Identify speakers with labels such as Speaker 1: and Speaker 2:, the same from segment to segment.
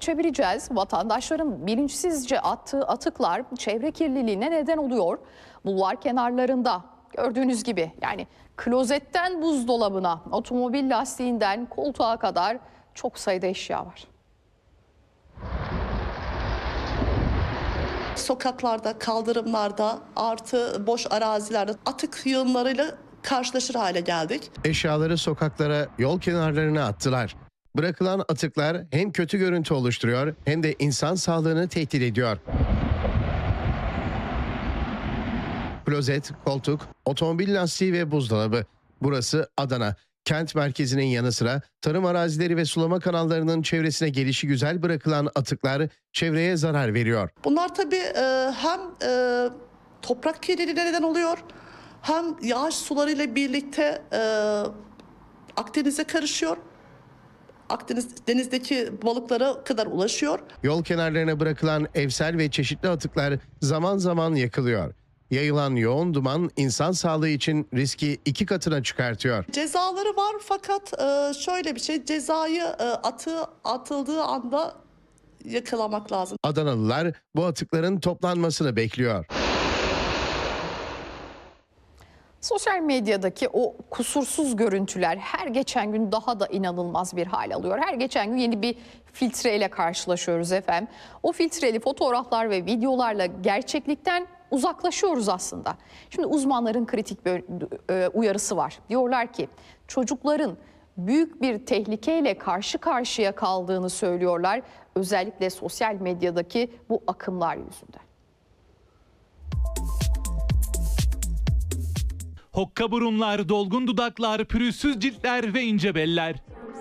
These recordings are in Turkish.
Speaker 1: geçebileceğiz. Vatandaşların bilinçsizce attığı atıklar çevre kirliliğine neden oluyor. Bulvar kenarlarında gördüğünüz gibi, yani klozetten buzdolabına, otomobil lastiğinden koltuğa kadar çok sayıda eşya var.
Speaker 2: Sokaklarda, kaldırımlarda artı boş arazilerde atık yığınlarıyla karşılaşır hale geldik.
Speaker 3: Eşyaları sokaklara, yol kenarlarına attılar. Bırakılan atıklar hem kötü görüntü oluşturuyor hem de insan sağlığını tehdit ediyor. Klozet, koltuk, otomobil lastiği ve buzdolabı. Burası Adana. Kent merkezinin yanı sıra tarım arazileri ve sulama kanallarının çevresine gelişigüzel bırakılan atıklar çevreye zarar veriyor.
Speaker 2: Bunlar tabii hem toprak kirliliğine neden oluyor, hem yağış sularıyla birlikte Akdeniz'e karışıyor. Akdeniz denizdeki balıklara kadar ulaşıyor.
Speaker 3: Yol kenarlarına bırakılan evsel ve çeşitli atıklar zaman zaman yakılıyor. Yayılan yoğun duman insan sağlığı için riski 2 katına çıkartıyor.
Speaker 2: Cezaları var fakat şöyle bir şey, cezayı atıldığı anda yakalamak lazım.
Speaker 3: Adanalılar bu atıkların toplanmasını bekliyor.
Speaker 1: Sosyal medyadaki o kusursuz görüntüler her geçen gün daha da inanılmaz bir hal alıyor. Her geçen gün yeni bir filtreyle karşılaşıyoruz efendim. O filtreli fotoğraflar ve videolarla gerçeklikten uzaklaşıyoruz aslında. Şimdi uzmanların kritik bir uyarısı var. Diyorlar ki çocukların büyük bir tehlikeyle karşı karşıya kaldığını söylüyorlar. Özellikle sosyal medyadaki bu akımlar yüzünden.
Speaker 4: Hokka burunlar, dolgun dudaklar, pürüzsüz ciltler ve ince beller.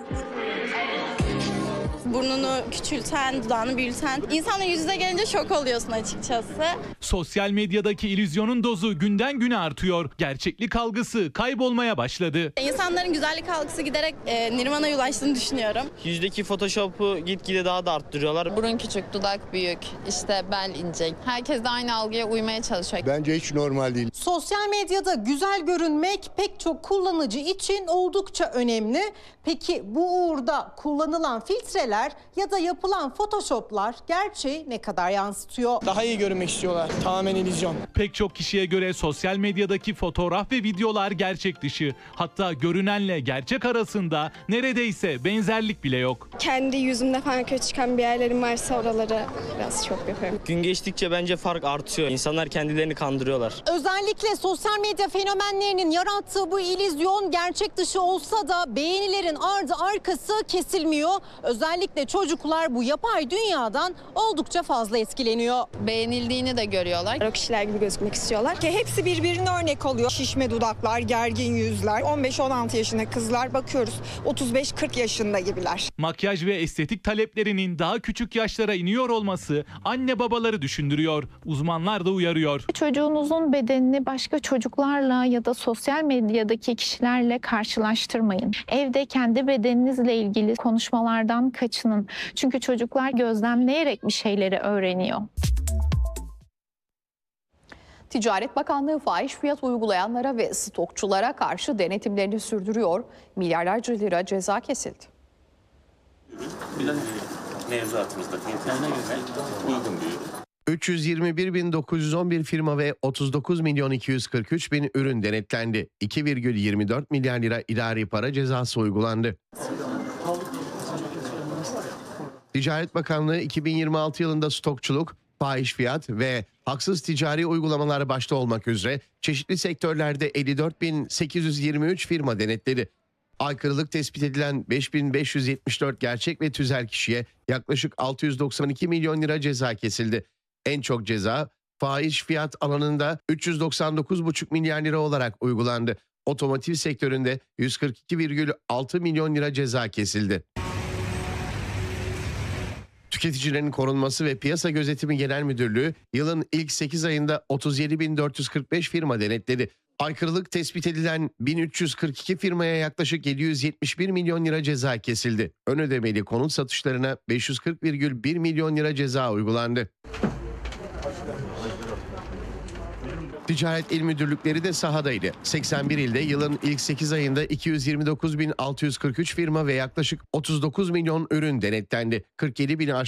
Speaker 5: Burnunu küçülten, dudağını büyüten. İnsanla yüz yüze gelince şok oluyorsun açıkçası.
Speaker 4: Sosyal medyadaki illüzyonun dozu günden güne artıyor. Gerçeklik algısı kaybolmaya başladı.
Speaker 5: İnsanların güzellik algısı giderek nirvana'ya ulaştığını düşünüyorum.
Speaker 6: Yüzdeki Photoshop'u gitgide daha da arttırıyorlar.
Speaker 7: Burun küçük, dudak büyük, işte bel ince. Herkes de aynı algıya uymaya çalışıyor.
Speaker 8: Bence hiç normal değil.
Speaker 9: Sosyal medyada güzel görünmek pek çok kullanıcı için oldukça önemli. Peki bu uğurda kullanılan filtreler ya da yapılan Photoshop'lar gerçeği ne kadar yansıtıyor?
Speaker 10: Daha iyi görünmek istiyorlar. Tamamen illüzyon.
Speaker 4: Pek çok kişiye göre sosyal medyadaki fotoğraf ve videolar gerçek dışı. Hatta görünenle gerçek arasında neredeyse benzerlik bile yok.
Speaker 11: Kendi yüzümde falan kötü çıkan bir yerlerim varsa oraları biraz çok yapıyorum.
Speaker 6: Gün geçtikçe bence fark artıyor. İnsanlar kendilerini kandırıyorlar.
Speaker 9: Özellikle sosyal medya fenomenlerinin yarattığı bu illüzyon gerçek dışı olsa da beğenilerin ardı arkası kesilmiyor. Özellikle çocuklar bu yapay dünyadan oldukça fazla etkileniyor.
Speaker 7: Beğenildiğini de görüyorlar.
Speaker 11: O kişiler gibi gözükmek istiyorlar.
Speaker 12: Ki hepsi birbirine örnek alıyor. Şişme dudaklar, gergin yüzler. 15-16 yaşında kızlar bakıyoruz 35-40 yaşında gibiler.
Speaker 4: Makyaj ve estetik taleplerinin daha küçük yaşlara iniyor olması anne babaları düşündürüyor. Uzmanlar da uyarıyor.
Speaker 13: Çocuğunuzun bedenini başka çocuklarla ya da sosyal medyadaki kişilerle karşılaştırmayın. Evde kendi bedeninizle ilgili konuşmalardan kaçının. Çünkü çocuklar gözlemleyerek bir şeyleri öğreniyor.
Speaker 1: Ticaret Bakanlığı fahiş fiyat uygulayanlara ve stokçulara karşı denetimlerini sürdürüyor. Milyarlarca lira ceza kesildi.
Speaker 14: Mevzuatımızda kriterine göre uygun bir
Speaker 3: 321.911 firma ve 39.243.000 ürün denetlendi. 2,24 milyar lira idari para cezası uygulandı. Ticaret Bakanlığı 2026 yılında stokçuluk, fahiş fiyat ve haksız ticari uygulamalar başta olmak üzere çeşitli sektörlerde 54.823 firma denetledi. Aykırılık tespit edilen 5.574 gerçek ve tüzel kişiye yaklaşık 692 milyon lira ceza kesildi. En çok ceza fahiş fiyat alanında 399,5 milyar lira olarak uygulandı. Otomotiv sektöründe 142,6 milyon lira ceza kesildi. Tüketicilerin Korunması ve Piyasa Gözetimi Genel Müdürlüğü yılın ilk 8 ayında 37.445 firma denetledi. Aykırılık tespit edilen 1342 firmaya yaklaşık 771 milyon lira ceza kesildi. Ön ödemeli konut satışlarına 540,1 milyon lira ceza uygulandı. Ticaret İl Müdürlükleri de sahadaydı. 81 ilde yılın ilk 8 ayında 229.643 firma ve yaklaşık 39 milyon ürün denetlendi. 47.000'i